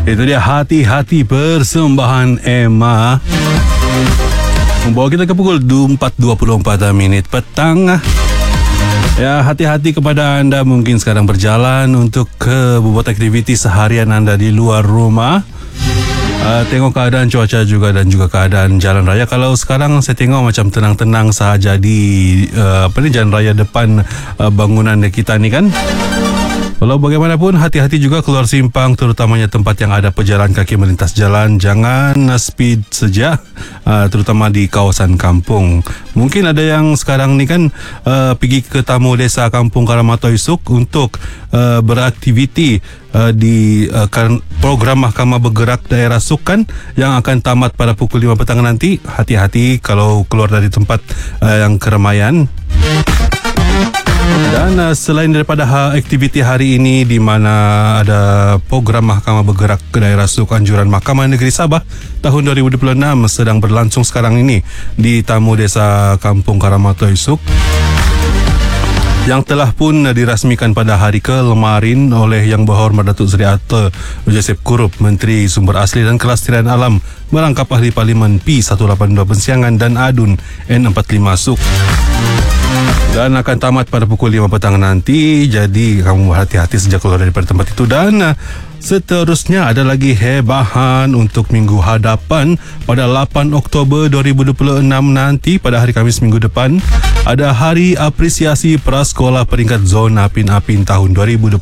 Itu dia Hati-Hati persembahan Emma, membawa kita ke pukul 4.24 petang. Ya, hati-hati kepada anda mungkin sekarang berjalan untuk membuat aktiviti seharian anda di luar rumah. Tengok keadaan cuaca juga dan juga keadaan jalan raya. Kalau sekarang saya tengok macam tenang-tenang sahaja di jalan raya depan bangunan kita ni kan. Walau bagaimanapun, hati-hati juga keluar simpang, terutamanya tempat yang ada pejalan kaki melintas jalan. Jangan speed saja, terutama di kawasan kampung. Mungkin ada yang sekarang ni kan pergi ke tamu desa Kampung Karamatoi Suk untuk beraktiviti di program Mahkamah Bergerak Daerah Suk kan, yang akan tamat pada pukul 5 petang nanti. Hati-hati kalau keluar dari tempat yang keramaian. Dan selain daripada aktiviti hari ini di mana ada program Mahkamah Bergerak ke Daerah Suk Anjuran Mahkamah Negeri Sabah tahun 2026 sedang berlangsung sekarang ini di tamu desa Kampung Karamatoi Suk, yang telah pun dirasmikan pada hari kemarin oleh Yang Berhormat Datuk Seri Arthur Joseph Kurup, Menteri Sumber Asli dan Kelestarian Alam, merangkap Ahli Parlimen P182 Pensiangan dan Adun N45 Suk, dan akan tamat pada pukul 5 petang nanti. Jadi kamu hati-hati sejak keluar daripada tempat itu. Dan seterusnya ada lagi hebahan untuk minggu hadapan pada 8 Oktober 2026 nanti. Pada hari Khamis minggu depan ada Hari Apresiasi Prasekolah Peringkat Zona Apin-Apin tahun 2026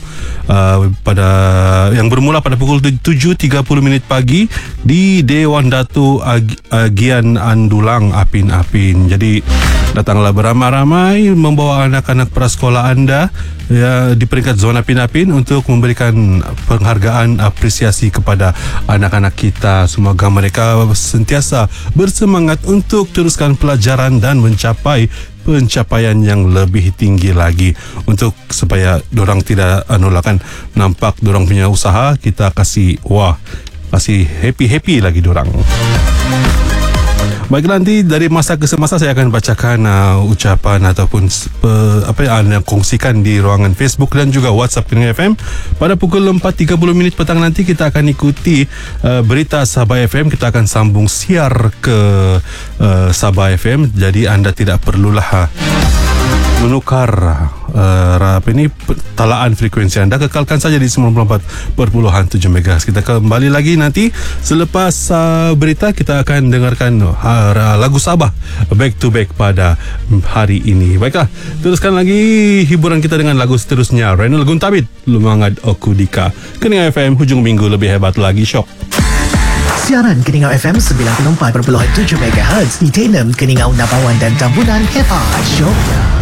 yang bermula pada pukul 7.30 pagi di Dewan Datu Agian Andulang Apin-Apin. Jadi datanglah beramai-ramai membawa anak-anak prasekolah anda ya, di peringkat zona Apin-Apin untuk memberikan penghargaan apresiasi kepada anak-anak kita. Semoga mereka sentiasa bersemangat untuk teruskan pelajaran dan mencapai pencapaian yang lebih tinggi lagi, untuk supaya dorang tidak nampak dorang punya usaha kita kasih happy lagi dorang. Baik, nanti dari masa ke semasa saya akan bacakan ucapan ataupun apa yang anda kongsikan di ruangan Facebook dan juga WhatsApp Keningan FM. Pada pukul 4.30 petang nanti kita akan ikuti berita Sabah FM. Kita akan sambung siar ke Sabah FM. Jadi anda tidak perlulah menukar talaan frekuensi anda. Kekalkan saja di 94.7 MHz. Kita kembali lagi nanti selepas berita. Kita akan dengarkan lagu Sabah back to back pada hari ini. Baiklah, teruskan lagi hiburan kita dengan lagu seterusnya. Renal Guntabit, Lumangat Okudika. Keningan FM, hujung minggu lebih hebat lagi. Syok. Siaran Keningan FM 94.7 MHz di Tenem, Keningan Unabawan dan Tambunan Hebat. Syok.